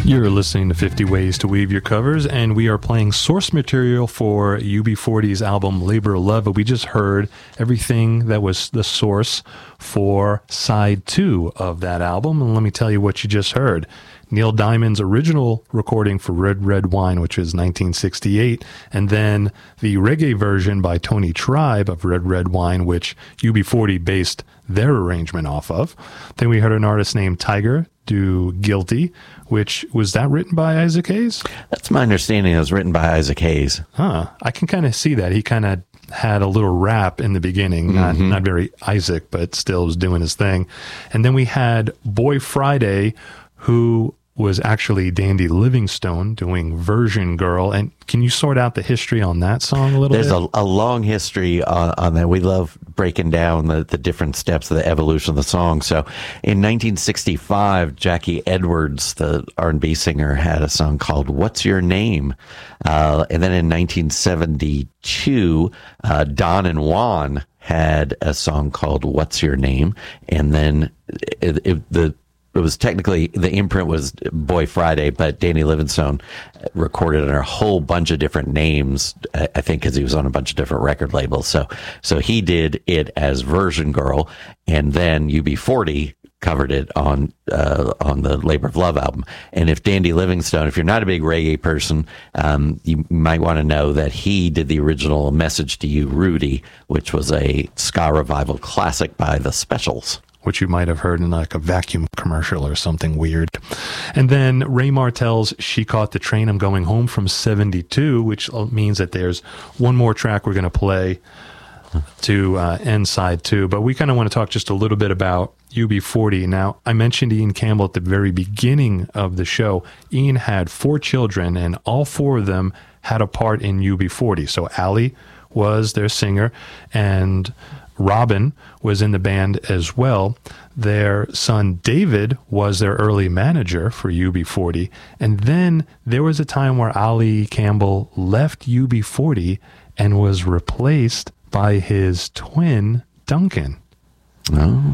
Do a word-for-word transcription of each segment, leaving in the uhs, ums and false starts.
You're listening to fifty Ways to Weave Your Covers, and we are playing source material for U B forty's album Labor of Love. But we just heard everything that was the source for side two of that album. And let me tell you what you just heard. Neil Diamond's original recording for Red Red Wine, which is nineteen sixty-eight, and then the reggae version by Tony Tribe of Red Red Wine, which U B forty based their arrangement off of. Then we heard an artist named Tiger do Guilty, which, was that written by Isaac Hayes? That's my understanding. It was written by Isaac Hayes. Huh. I can kind of see that. He kind of had a little rap in the beginning, not mm-hmm. not very Isaac, but still was doing his thing. And then we had Boy Friday, who was actually Dandy Livingstone doing Version Girl. And can you sort out the history on that song a little There's bit? There's a, a long history on, on that. We love breaking down the, the different steps of the evolution of the song. So in nineteen sixty-five, Jackie Edwards, the R and B singer, had a song called What's Your Name? Uh, and then in nineteen seventy-two, uh, Don and Juan had a song called What's Your Name? And then it, it, the It was technically, the imprint was Boy Friday, but Danny Livingstone recorded under a whole bunch of different names, I think because he was on a bunch of different record labels. So so he did it as Version Girl, and then U B forty covered it on uh, on the Labor of Love album. And if Dandy Livingstone, if you're not a big reggae person, um, you might want to know that he did the original Message to You, Rudy, which was a ska revival classic by The Specials, which you might have heard in like a vacuum commercial or something weird. And then Ray Martell's She Caught the Train, I'm Going Home from seventy-two, which means that there's one more track we're going to play to uh, end side two. But we kind of want to talk just a little bit about U B forty. Now, I mentioned Ian Campbell at the very beginning of the show. Ian had four children, and all four of them had a part in U B forty. So Allie was their singer, and Robin was in the band as well. Their son David was their early manager for U B forty. And then there was a time where Ali Campbell left U B forty and was replaced by his twin, Duncan. Oh.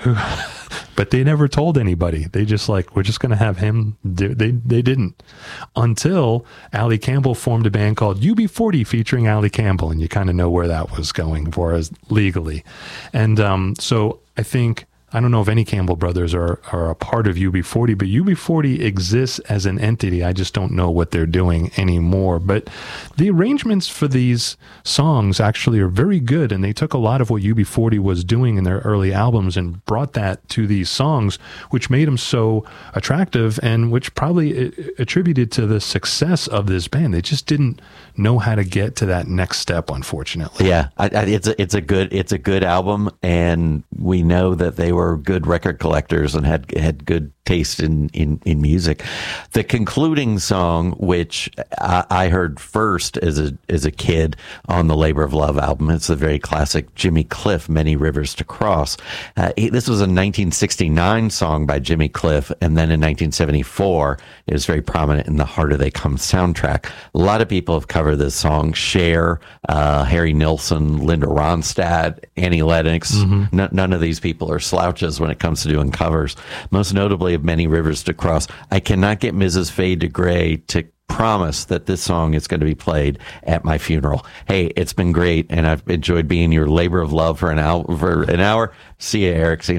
But they never told anybody. They just like, we're just going to have him do, they they didn't. Until Ali Campbell formed a band called U B forty featuring Ali Campbell, and you kind of know where that was going for us legally. And um, so I think, I don't know if any Campbell brothers are, are a part of U B forty, but U B forty exists as an entity. I just don't know what they're doing anymore. But the arrangements for these songs actually are very good, and they took a lot of what U B forty was doing in their early albums and brought that to these songs, which made them so attractive and which probably attributed to the success of this band. They just didn't know how to get to that next step, unfortunately. Yeah, I, I, it's a, it's a good it's a good album, and we know that they were good record collectors and had had good taste in, in, in music. The concluding song, which I, I heard first as a as a kid on the Labor of Love album, it's the very classic Jimmy Cliff, Many Rivers to Cross. Uh, this was a nineteen sixty-nine song by Jimmy Cliff, and then in nineteen seventy-four, it was very prominent in the Harder They Come soundtrack. A lot of people have covered this song. Cher, uh, Harry Nilsson, Linda Ronstadt, Annie Lennox. Mm-hmm. N- none of these people are slouches when it comes to doing covers. Most notably of Many Rivers to Cross. I cannot get Missus Fade to Gray to promise that this song is going to be played at my funeral. Hey, it's been great, and I've enjoyed being your Labor of Love for an hour. For an hour. See you, Eric. See you